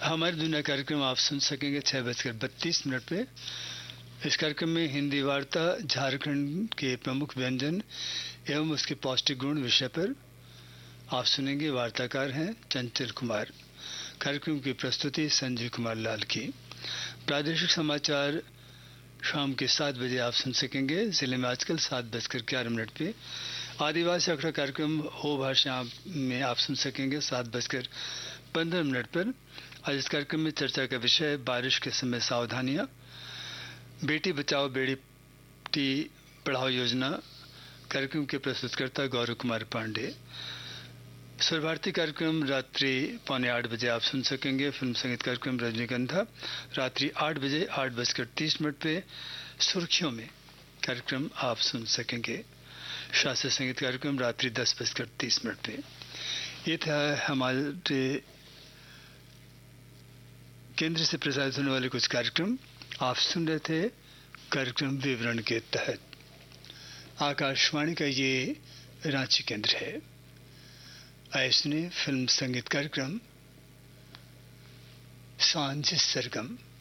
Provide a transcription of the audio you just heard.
हमारी दुनिया कार्यक्रम आप सुन सकेंगे 6:32 पे। इस कार्यक्रम में हिंदी वार्ता झारखंड के प्रमुख व्यंजन एवं उसके पौष्टिक गुण विषय पर आप सुनेंगे। वार्ताकार हैं चंचल कुमार। कार्यक्रम की प्रस्तुति संजय कुमार लाल की। प्रादेशिक समाचार शाम के 7 बजे आप सुन सकेंगे। जिले में आजकल 7:11 पे आदिवासी अखड़ा कार्यक्रम हो भाषा में आप सुन सकेंगे 7:15 पर। आज इस कार्यक्रम में चर्चा का विषय बारिश के समय सावधानियां, बेटी बचाओ बेटी पढ़ाओ योजना। कार्यक्रम के प्रस्तुतकर्ता गौरव कुमार पांडे। स्वर भारती कार्यक्रम रात्रि 7:45 बजे आप सुन सकेंगे। फिल्म संगीत कार्यक्रम रजनीगंधा रात्रि 8 बजे 8:30 पे सुर्खियों में कार्यक्रम आप सुन सकेंगे। शास्त्रीय संगीत कार्यक्रम रात्रि 10:30 पे। ये था हमारे केंद्र से प्रसारित होने वाले कुछ कार्यक्रम आप सुन रहे थे। कार्यक्रम विवरण के तहत आकाशवाणी का ये रांची केंद्र है। आइए सुने फिल्म संगीत कार्यक्रम सांझ सरगम।